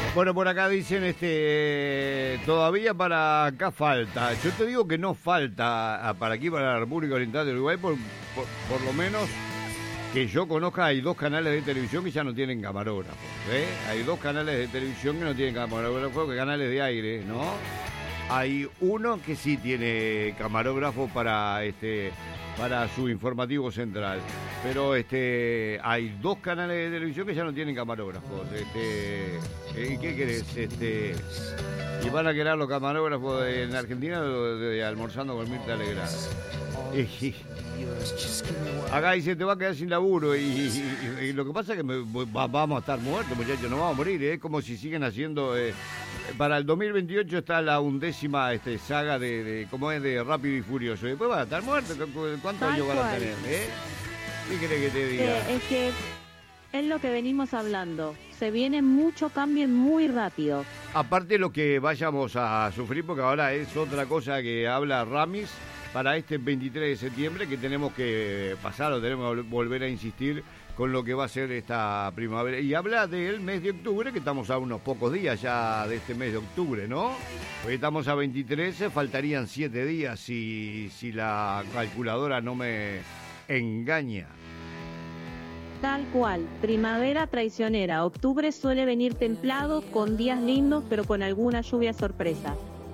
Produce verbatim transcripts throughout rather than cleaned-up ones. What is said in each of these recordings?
Bueno, por acá dicen, este, todavía para acá falta. Yo te digo que no falta para aquí, para la República Oriental del Uruguay, por, por, por lo menos que yo conozca, hay dos canales de televisión que ya no tienen camarógrafos, ¿eh? Hay dos canales de televisión que no tienen camarógrafos, que canales de aire, ¿no? Hay uno que sí tiene camarógrafo para este para su informativo central, pero este hay dos canales de televisión que ya no tienen camarógrafos. Este, ¿qué querés? Este, y van a quedar los camarógrafos de, en Argentina de, de, almorzando con Mirta Legrand. Y, acá dice, te va a quedar sin laburo y, y, y, y lo que pasa es que me, va, vamos a estar muertos, muchachos, no vamos a morir, es ¿eh? Como si siguen haciendo... Eh, para el dos mil veintiocho está la undécima este, saga de, de, ¿cómo es? De Rápido y Furioso. Después van a estar muertos, ¿cuántos años van a tener? ¿Eh? ¿Qué querés que te diga? Eh, es que es lo que venimos hablando, se viene mucho cambio muy rápido. Aparte lo que vayamos a sufrir, porque ahora es otra cosa que habla Ramis, para este veintitrés de septiembre, que tenemos que pasar o tenemos que volver a insistir con lo que va a ser esta primavera. Y habla del mes de octubre, que estamos a unos pocos días ya de este mes de octubre, ¿no? Hoy estamos a veintitrés, faltarían siete días si, si la calculadora no me engaña. Tal cual, primavera traicionera, octubre suele venir templado, con días lindos, pero con alguna lluvia sorpresa.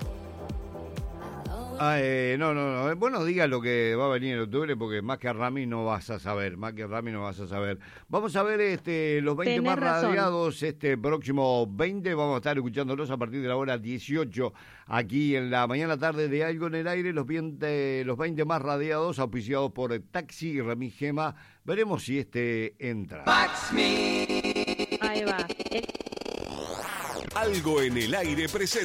Ah, eh, no, no, no, vos no digas lo que va a venir en octubre, porque más que a Rami no vas a saber, más que a Rami no vas a saber. Vamos a ver este los veinte Tenés más razón. radiados este próximo veinte, vamos a estar escuchándolos a partir de la hora dieciocho, aquí en la mañana tarde de Algo en el Aire, los veinte, los veinte más radiados, auspiciados por Taxi y Rami Gema. Veremos si este entra. Ahí va. Algo en el Aire presenta.